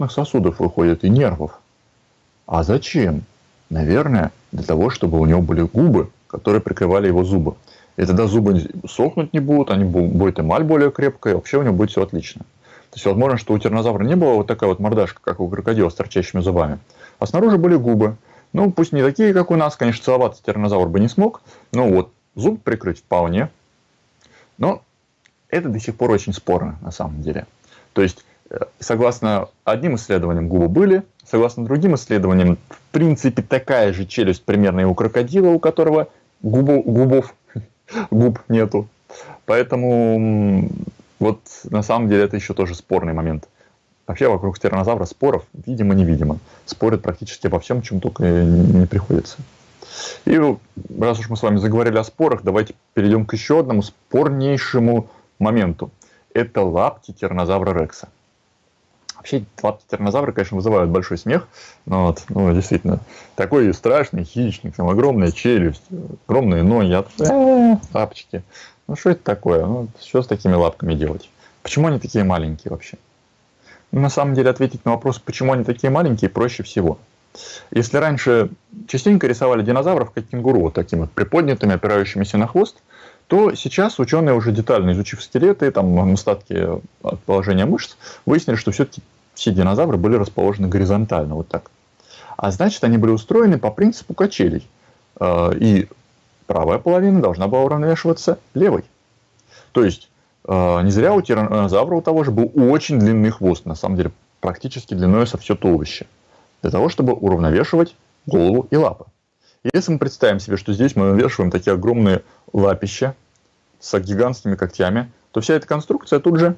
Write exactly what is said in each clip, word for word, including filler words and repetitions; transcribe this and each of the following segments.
сосудов выходит и нервов. А зачем? Наверное, для того, чтобы у него были губы, которые прикрывали его зубы. И тогда зубы сохнуть не будут, они будет эмаль более крепкая, и вообще у него будет все отлично. То есть, возможно, что у тираннозавра не было вот такая вот мордашка, как у крокодила с торчащими зубами. А снаружи были губы. Ну, пусть не такие, как у нас, конечно, целоваться тираннозавр бы не смог. Но вот зуб прикрыть вполне. Но это до сих пор очень спорно, на самом деле. То есть, согласно одним исследованиям губы были, согласно другим исследованиям, в принципе, такая же челюсть примерно и у крокодила, у которого губов, губов, губ нету. Поэтому вот на самом деле это еще тоже спорный момент. Вообще вокруг тираннозавра споров, видимо-невидимо. Спорят практически обо всем, чем только не приходится. И раз уж мы с вами заговорили о спорах, давайте перейдем к еще одному спорнейшему моменту. Это лапки тираннозавра Рекса. Вообще лапки тираннозавра, конечно, вызывают большой смех. Но вот, ну, действительно, такой страшный хищник, там огромная челюсть, огромные ноги, а лапочки. Ну что это такое? Ну, что с такими лапками делать? Почему они такие маленькие вообще? Ну, на самом деле ответить на вопрос, почему они такие маленькие, проще всего. Если раньше частенько рисовали динозавров как кенгуру, вот такими вот приподнятыми, опирающимися на хвост, то сейчас ученые, уже детально изучив скелеты, там, остатки от положения мышц, выяснили, что все-таки все динозавры были расположены горизонтально, вот так. А значит, они были устроены по принципу качелей. И правая половина должна была уравновешиваться левой. То есть, не зря у тираннозавра у того же был очень длинный хвост, на самом деле практически длиной со все туловище, для того, чтобы уравновешивать голову и лапы. И если мы представим себе, что здесь мы навешиваем такие огромные лапища с гигантскими когтями, то вся эта конструкция тут же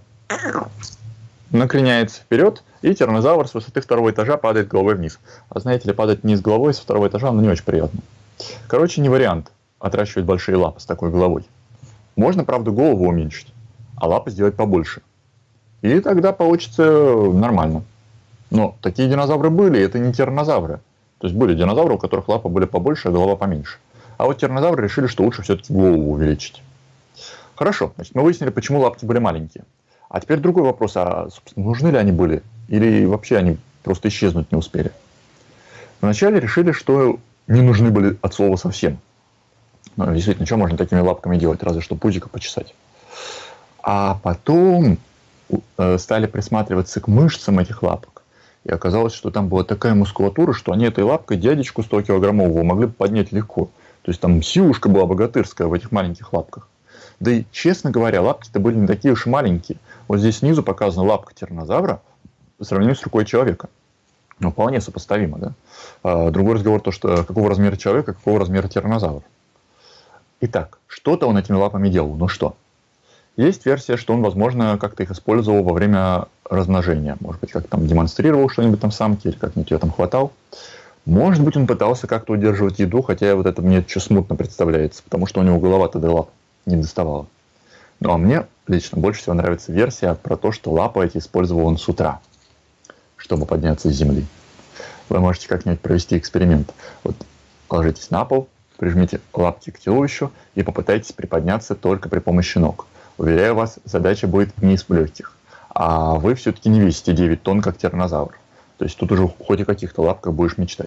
накреняется вперед, и тираннозавр с высоты второго этажа падает головой вниз. А знаете ли, падать вниз головой со второго этажа, ну не очень приятно. Короче, не вариант отращивать большие лапы с такой головой. Можно, правда, голову уменьшить, а лапы сделать побольше. И тогда получится нормально. Но такие динозавры были, это не тираннозавры. То есть были динозавры, у которых лапы были побольше, а голова поменьше. А вот тираннозавры решили, что лучше все-таки голову увеличить. Хорошо, значит, мы выяснили, почему лапки были маленькие. А теперь другой вопрос, а, собственно, нужны ли они были? Или вообще они просто исчезнуть не успели? Вначале решили, что не нужны были от слова совсем. Но действительно, что можно такими лапками делать, разве что пузико почесать. А потом стали присматриваться к мышцам этих лапок. И оказалось, что там была такая мускулатура, что они этой лапкой дядечку стокилограммового могли бы поднять легко. То есть там силушка была богатырская в этих маленьких лапках. Да и, честно говоря, лапки-то были не такие уж и маленькие. Вот здесь снизу показана лапка тираннозавра по сравнению с рукой человека. Ну, вполне сопоставимо, да? А другой разговор, то, что какого размера человек, а какого размера тираннозавр. Итак, что-то он этими лапами делал. Ну что? Есть версия, что он, возможно, как-то их использовал во время размножения. Может быть, как-то там демонстрировал что-нибудь там самке, или как-нибудь ее там хватал. Может быть, он пытался как-то удерживать еду, хотя вот это мне чуть смутно представляется, потому что у него голова-то до лап не доставала. Ну, а мне лично больше всего нравится версия про то, что лапы эти использовал он с утра, чтобы подняться с земли. Вы можете как-нибудь провести эксперимент. Вот ложитесь на пол, прижмите лапки к туловищу и попытайтесь приподняться только при помощи ног. Уверяю вас, задача будет не из легких. А вы все-таки не весите девять тонн, как тираннозавр. То есть тут уже хоть о каких-то лапках будешь мечтать.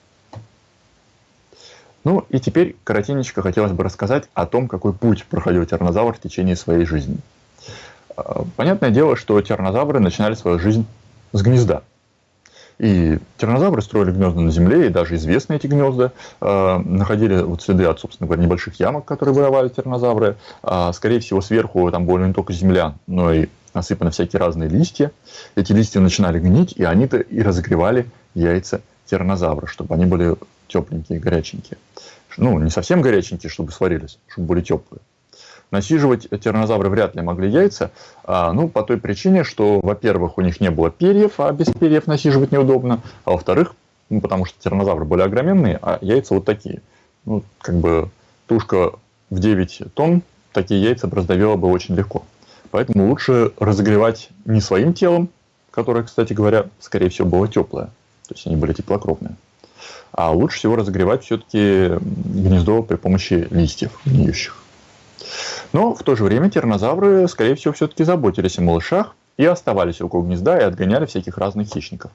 Ну и теперь коротенечко хотелось бы рассказать о том, какой путь проходил тираннозавр в течение своей жизни. Понятное дело, что тираннозавры начинали свою жизнь с гнезда. И тираннозавры строили гнезда на земле, и даже известные эти гнезда э, находили вот следы от, собственно говоря, небольших ямок, которые вырывали тираннозавры. А, скорее всего, сверху там была не только земля, но и насыпаны всякие разные листья. Эти листья начинали гнить, и они-то и разогревали яйца тираннозавра, чтобы они были тепленькие, горяченькие. Ну, не совсем горяченькие, чтобы сварились, чтобы были теплые. Насиживать тираннозавры вряд ли могли яйца, а, ну, по той причине, что, во-первых, у них не было перьев, а без перьев насиживать неудобно, а во-вторых, ну, потому что тираннозавры были огроменные, а яйца вот такие. Ну, как бы тушка в девять тонн такие яйца раздавила бы очень легко. Поэтому лучше разогревать не своим телом, которое, кстати говоря, скорее всего, было теплое, то есть они были теплокровные, а лучше всего разогревать все-таки гнездо при помощи листьев гниющих. Но в то же время тираннозавры, скорее всего, все-таки заботились о малышах и оставались около гнезда и отгоняли всяких разных хищников.